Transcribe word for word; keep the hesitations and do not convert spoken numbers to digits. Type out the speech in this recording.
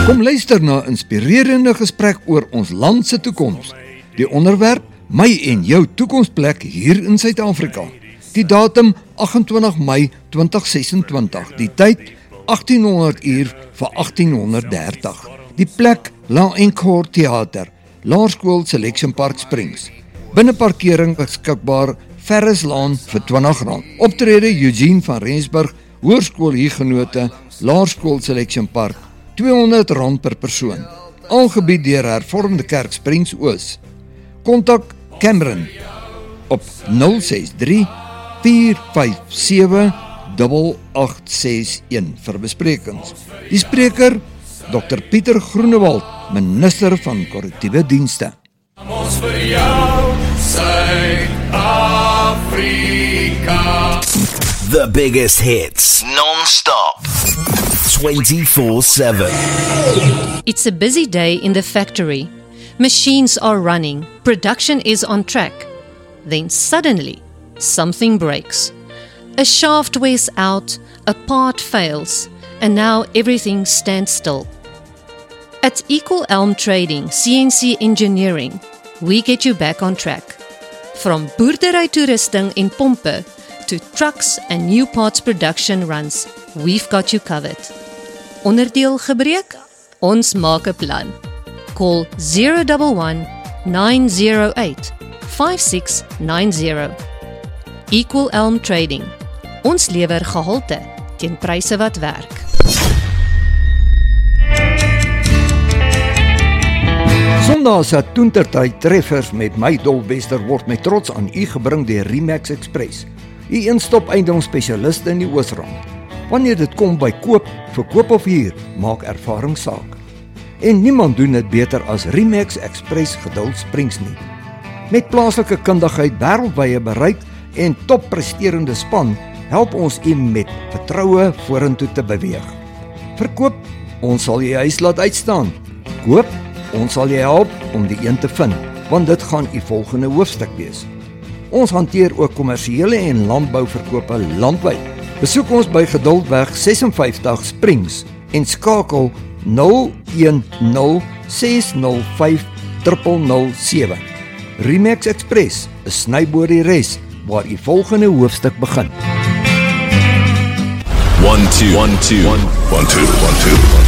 Kom luister na 'n inspirerende gesprek oor ons land se toekoms. Die onderwerp: my en jou toekomsplek hier in Suid-Afrika. Die datum: agt-en-twintig Mei twintig sesentwintig. Die tyd: achttienhonderd uur vir achttienhonderd dertig. Die plek: La Encore Theater, Laerskool Selection Park Springs. Binneparkering beskikbaar, Ferrislaan vir twintig rand. Optrede: Eugene van Rensburg, Hoërskool Huguenote, Laerskool Selection Park, tweehonderd rand per persoon. Aangebied deur Hervormde Kerk Springs Oos. Kontak Cameron op nul ses drie, vier vyf sewe, agt agt ses een vir besprekings. Die spreker: dokter Pieter Groenewald, minister van korrektiewe dienste. Ons vir jou, Suid-Afrika. The biggest hits, non-stop, twenty-four seven. It's a busy day in the factory. Machines are running, production is on track. Then suddenly, something breaks. A shaft wears out, a part fails, and now everything stands still. At Equal Elm Trading, C N C Engineering, we get you back on track. From boerdery toerusting en pompe to trucks and new parts production runs, we've got you covered. Onderdeel gebreek? Ons maak 'n plan. Call zero one one, nine zero eight, five six nine zero. Equal Elm Trading. Ons lewer gehalte teen pryse wat werk. Sondag se toentertyd treffers met my Dolwester word met trots aan u gebring deur Remax Express, u een-stop eiendomsspesialiste in die Oosrand. Wanneer dit kom by koop, verkoop of huur, maak ervaring saak. En niemand doen dit beter as Remax Express Geduld Springs nie. Met plaaslike kundigheid, wêreldwye bereik en toppresterende span, help ons u met vertroue vorentoe te beweeg. Verkoop, ons sal jy huis laat uitstaan. Koop, ons sal jy help om die een te vind, want dit gaan u volgende hoofstuk wees. Ons hanteer ook kommersiële en landbouverkope landwyd. Besoek ons by Geduldweg vyf ses Springs en skakel nul een nul, ses nul vyf, nul nul nul sewe. Remax Express, 'n snyboor die res, waar u volgende hoofstuk begin. One, two, one, two, one, one, two, one, two, one, two.